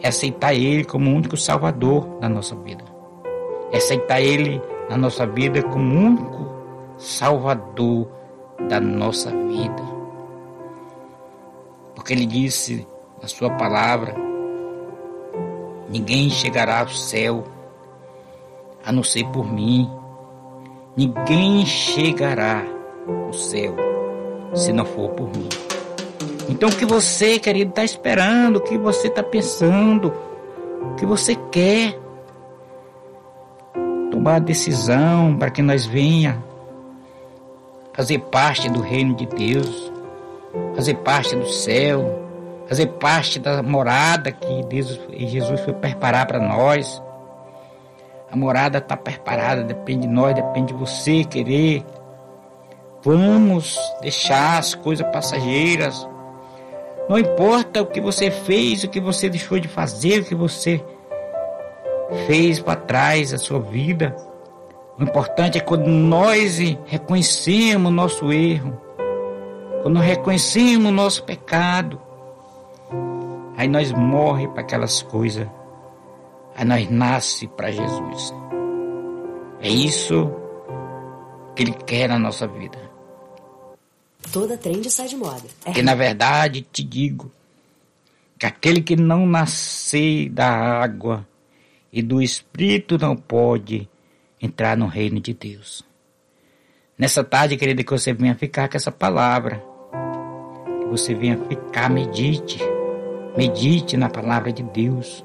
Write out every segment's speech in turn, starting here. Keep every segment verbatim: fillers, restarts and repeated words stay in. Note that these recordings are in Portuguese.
é aceitar Ele como o único Salvador da nossa vida. É aceitar Ele na nossa vida como o único Salvador da nossa vida. Porque Ele disse na sua palavra: ninguém chegará ao céu a não ser por mim. Ninguém chegará ao céu se não for por mim. Então o que você, querido, está esperando, o que você está pensando, o que você quer? Tomar a decisão para que nós venha fazer parte do reino de Deus, fazer parte do céu, fazer parte da morada que Deus e Jesus foi preparar para nós. A morada está preparada, depende de nós, depende de você querer. Vamos deixar as coisas passageiras. Não importa o que você fez, o que você deixou de fazer, o que você fez para trás da sua vida. O importante é quando nós reconhecemos o nosso erro, quando reconhecemos o nosso pecado, aí nós morremos para aquelas coisas, aí nós nascemos para Jesus. É isso que Ele quer na nossa vida. Toda trend sai de moda. É. Porque na verdade te digo que aquele que não nascer da água e do Espírito não pode entrar no reino de Deus. Nessa tarde, querida, que você venha ficar com essa palavra, que você venha ficar, medite, medite na palavra de Deus,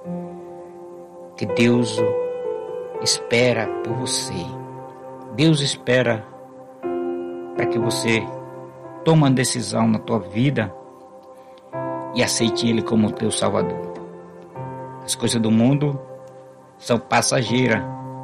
que Deus espera por você. Deus espera para que você tome uma decisão na tua vida e aceite Ele como teu Salvador. As coisas do mundo são passageiras,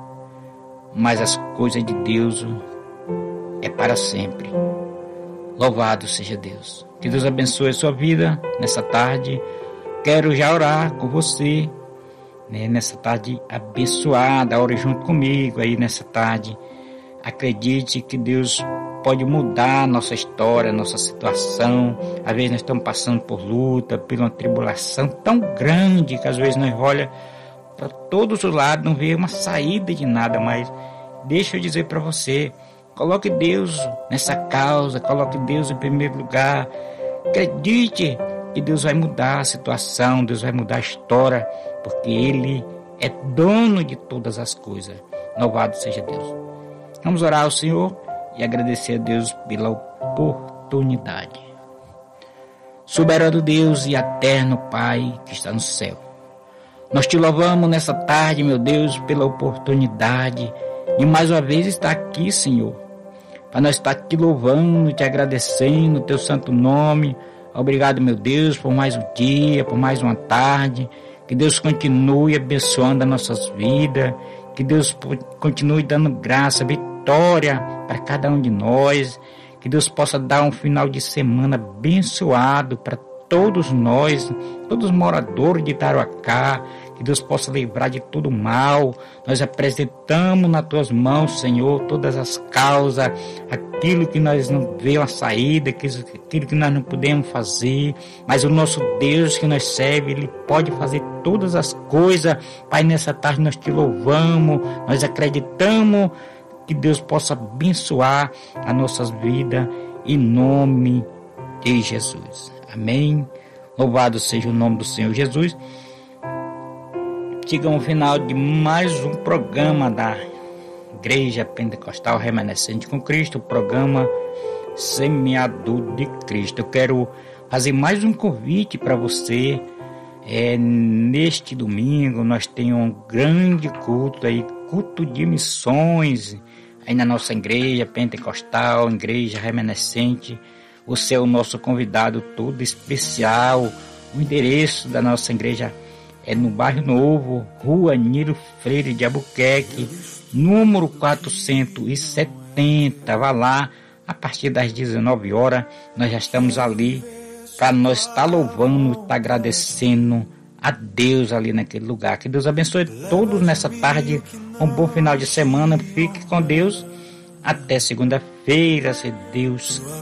mas as coisas de Deus é para sempre. Louvado seja Deus. Que Deus abençoe a sua vida nessa tarde. Quero já orar com você, né, nessa tarde abençoada. Ore junto comigo aí nessa tarde. Acredite que Deus pode mudar nossa história, nossa situação. Às vezes nós estamos passando por luta, por uma tribulação tão grande que às vezes nós olhamos para todos os lados, não vê uma saída de nada, mas deixa eu dizer para você, coloque Deus nessa causa, coloque Deus em primeiro lugar. Acredite que Deus vai mudar a situação, Deus vai mudar a história, porque Ele é dono de todas as coisas. Louvado seja Deus. Vamos orar ao Senhor e agradecer a Deus pela oportunidade. Soberano Deus e eterno Pai que está no céu, nós te louvamos nessa tarde, meu Deus, pela oportunidade de mais uma vez estar aqui, Senhor, para nós estar te louvando, te agradecendo o teu santo nome. Obrigado, meu Deus, por mais um dia, por mais uma tarde. Que Deus continue abençoando as nossas vidas, que Deus continue dando graça, vitória para cada um de nós, que Deus possa dar um final de semana abençoado para todos nós, todos os moradores de Tarauacá, que Deus possa livrar de todo mal. Nós apresentamos nas tuas mãos, Senhor, todas as causas, aquilo que nós não vemos a saída, aquilo que nós não podemos fazer, mas o nosso Deus que nós serve, Ele pode fazer todas as coisas. Pai, nessa tarde nós te louvamos, nós acreditamos que Deus possa abençoar as nossas vidas, em nome de Jesus. Amém. Louvado seja o nome do Senhor Jesus. Chega ao final de mais um programa da Igreja Pentecostal Remanescente com Cristo, o programa Semeador de Cristo. Eu quero fazer mais um convite para você. É, neste domingo nós temos um grande culto aí, culto de missões aí na nossa igreja pentecostal, igreja remanescente. Você é o nosso convidado todo especial. O endereço da nossa igreja é no Bairro Novo, Rua Nilo Freire de Albuquerque, número quatrocentos e setenta. Vá lá, a partir das dezenove horas, nós já estamos ali para nós estar louvando, estar agradecendo a Deus ali naquele lugar. Que Deus abençoe todos nessa tarde, um bom final de semana, fique com Deus, até segunda-feira, se Deus